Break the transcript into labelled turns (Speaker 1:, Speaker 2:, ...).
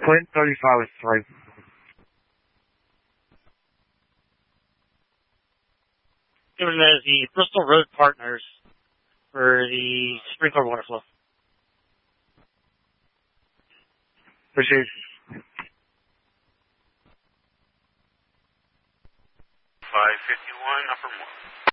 Speaker 1: Clinton 35 with 3.
Speaker 2: Given as the Bristol Road Partners for the sprinkler water flow.
Speaker 1: Appreciate it.
Speaker 3: 551, Upper Moore.